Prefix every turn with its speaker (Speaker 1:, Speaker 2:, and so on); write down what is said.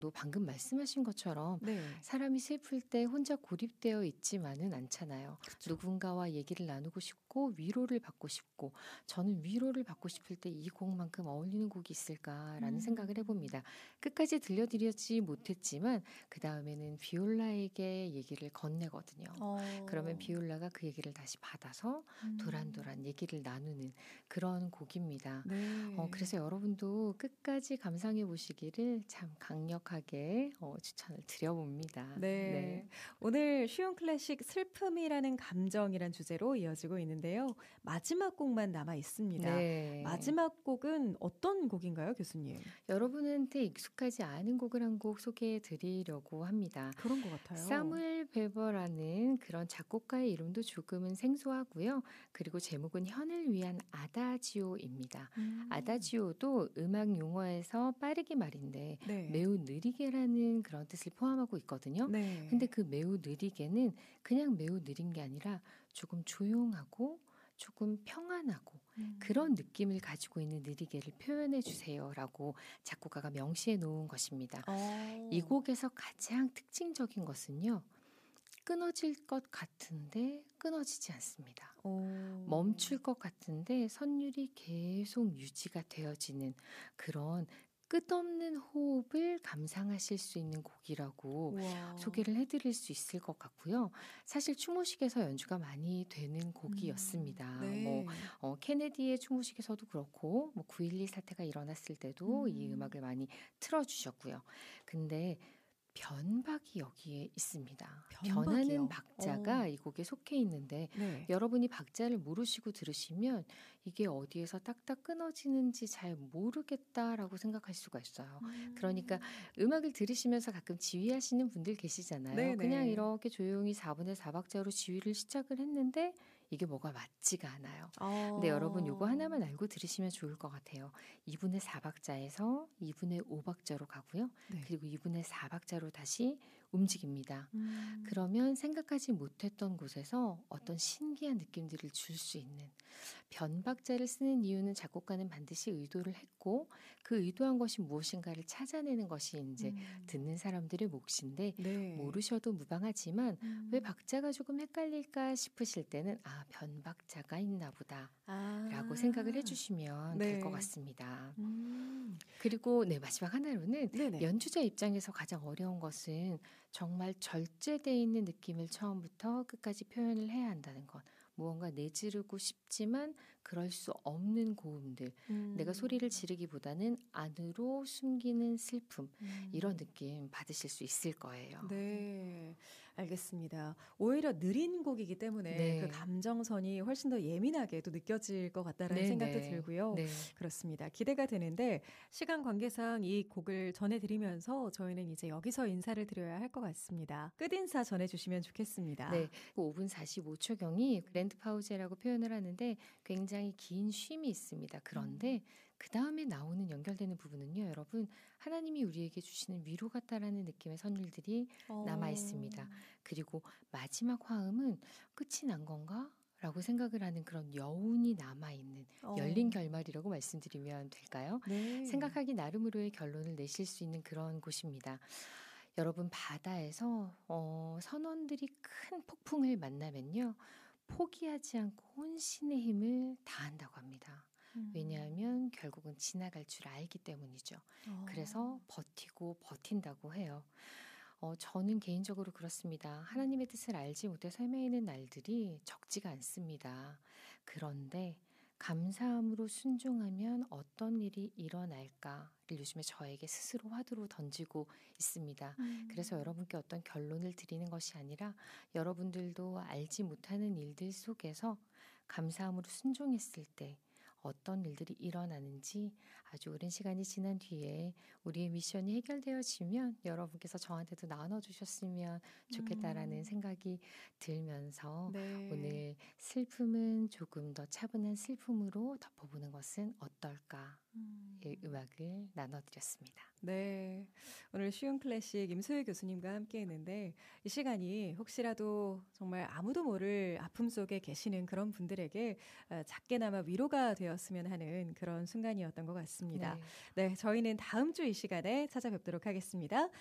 Speaker 1: 또 방금 말씀하신 것처럼
Speaker 2: 네.
Speaker 1: 사람이 슬플 때 혼자 고립되어 있지만은 않잖아요.
Speaker 2: 그렇죠.
Speaker 1: 누군가와 얘기를 나누고 싶고 위로를 받고 싶고 저는 위로를 받고 싶을 때 이 곡만큼 어울리는 곡이 있을까라는 생각을 해봅니다. 끝까지 들려드리지 못했지만 그 다음에는 비올라에게 얘기를 건네거든요. 그러면 비올라가 그 얘기를 다시 받아서 도란도란 얘기를 나누는 그런 곡입니다.
Speaker 2: 네.
Speaker 1: 그래서 여러분도 끝까지 감상해 보시기를 참 강력하게 추천을 드려봅니다.
Speaker 2: 네. 오늘 쉬운 클래식 슬픔이라는 감정이란 주제로 이어지고 있는데요. 마지막 곡만 남아 있습니다.
Speaker 1: 네.
Speaker 2: 마지막 곡은 어떤 곡인가요, 교수님?
Speaker 1: 여러분한테 익숙하지 않은 곡을 한 곡 소개해 드리려고 합니다.
Speaker 2: 그런 것 같아요.
Speaker 1: 사무엘 베버라는 그런 작곡가의 이름도 조금은 생소하고요. 그리고 제목은 현을 위한 아다지오입니다. 아다지오도 음악 용어에서 빠르게 말인데
Speaker 2: 네.
Speaker 1: 매우 느리게라는 그런 뜻을 포함하고 있거든요.
Speaker 2: 네.
Speaker 1: 근데 그 매우 느리게는 그냥 매우 느린 게 아니라 조금 조용하고 조금 평안하고 그런 느낌을 가지고 있는 느리게를 표현해 주세요라고 작곡가가 명시해 놓은 것입니다. 이 곡에서 가장 특징적인 것은요. 끊어질 것 같은데 끊어지지 않습니다. 멈출 것 같은데 선율이 계속 유지가 되어지는 그런 끝없는 호흡을 감상하실 수 있는 곡이라고
Speaker 2: 우와.
Speaker 1: 소개를 해드릴 수 있을 것 같고요. 사실 추모식에서 연주가 많이 되는 곡이었습니다.
Speaker 2: 네.
Speaker 1: 케네디의 추모식에서도 그렇고 9.11 사태가 일어났을 때도 이 음악을 많이 틀어주셨고요. 근데 변박이 여기에 있습니다.
Speaker 2: 변박이요?
Speaker 1: 변하는 박자가 이 곡에 속해 있는데
Speaker 2: 네.
Speaker 1: 여러분이 박자를 모르시고 들으시면 이게 어디에서 딱딱 끊어지는지 잘 모르겠다라고 생각할 수가 있어요. 그러니까 음악을 들으시면서 가끔 지휘하시는 분들 계시잖아요.
Speaker 2: 네네.
Speaker 1: 그냥 이렇게 조용히 4분의 4박자로 지휘를 시작을 했는데 이게 뭐가 맞지가 않아요. 근데 여러분 요거 하나만 알고 들으시면 좋을 것 같아요. 2분의 4박자에서 2분의 5박자로 가고요.
Speaker 2: 네.
Speaker 1: 그리고 2분의 4박자로 다시 움직입니다. 그러면 생각하지 못했던 곳에서 어떤 신기한 느낌들을 줄 수 있는 변박자를 쓰는 이유는 작곡가는 반드시 의도를 했고 그 의도한 것이 무엇인가를 찾아내는 것이 이제 듣는 사람들의 몫인데
Speaker 2: 네.
Speaker 1: 모르셔도 무방하지만 왜 박자가 조금 헷갈릴까 싶으실 때는 변박자가 있나 보다 라고 생각을 해주시면
Speaker 2: 네.
Speaker 1: 될 것 같습니다. 그리고 마지막 하나로는
Speaker 2: 네네.
Speaker 1: 연주자 입장에서 가장 어려운 것은 정말 절제되어 있는 느낌을 처음부터 끝까지 표현을 해야 한다는 것. 무언가 내지르고 싶지만 그럴 수 없는 고음들. 내가 소리를 지르기보다는 안으로 숨기는 슬픔. 이런 느낌 받으실 수 있을 거예요.
Speaker 2: 네, 알겠습니다. 오히려 느린 곡이기 때문에
Speaker 1: 네.
Speaker 2: 그 감정선이 훨씬 더 예민하게 또 느껴질 것 같다라는
Speaker 1: 네,
Speaker 2: 생각도
Speaker 1: 네.
Speaker 2: 들고요.
Speaker 1: 네.
Speaker 2: 그렇습니다. 기대가 되는데 시간 관계상 이 곡을 전해드리면서 저희는 이제 여기서 인사를 드려야 할 것 같습니다. 끝인사 전해주시면 좋겠습니다.
Speaker 1: 네, 5분 45초경이 그랜드 파우제라고 표현을 하는데 굉장히 긴 쉼이 있습니다. 그런데 그 다음에 나오는 연결되는 부분은요, 여러분 하나님이 우리에게 주시는 위로 같다라는 느낌의 선율들이 남아 있습니다. 그리고 마지막 화음은 끝이 난 건가? 라고 생각을 하는 그런 여운이 남아있는 열린 결말이라고 말씀드리면 될까요?
Speaker 2: 네.
Speaker 1: 생각하기 나름으로의 결론을 내실 수 있는 그런 곳입니다. 여러분 바다에서 선원들이 큰 폭풍을 만나면요. 포기하지 않고 혼신의 힘을 다한다고 합니다. 왜냐하면 결국은 지나갈 줄 알기 때문이죠. 그래서 버티고 버틴다고 해요. 저는 개인적으로 그렇습니다. 하나님의 뜻을 알지 못해서 헤매이는 날들이 적지가 않습니다. 그런데 감사함으로 순종하면 어떤 일이 일어날까를 요즘에 저에게 스스로 화두로 던지고 있습니다. 그래서 여러분께 어떤 결론을 드리는 것이 아니라 여러분들도 알지 못하는 일들 속에서 감사함으로 순종했을 때 어떤 일들이 일어나는지 아주 오랜 시간이 지난 뒤에 우리의 미션이 해결되어지면 여러분께서 저한테도 나눠주셨으면 좋겠다라는 생각이 들면서
Speaker 2: 네.
Speaker 1: 오늘 슬픔은 조금 더 차분한 슬픔으로 덮어보는 것은 어떨까? 의 음악을 나눠드렸습니다.
Speaker 2: 네, 오늘 쉬운 클래식 임소희 교수님과 함께 했는데 이 시간이 혹시라도 정말 아무도 모를 아픔 속에 계시는 그런 분들에게 작게나마 위로가 되었으면 하는 그런 순간이었던 것 같습니다. 같습니다. 네, 저희는 다음 주 이 시간에 찾아뵙도록 하겠습니다.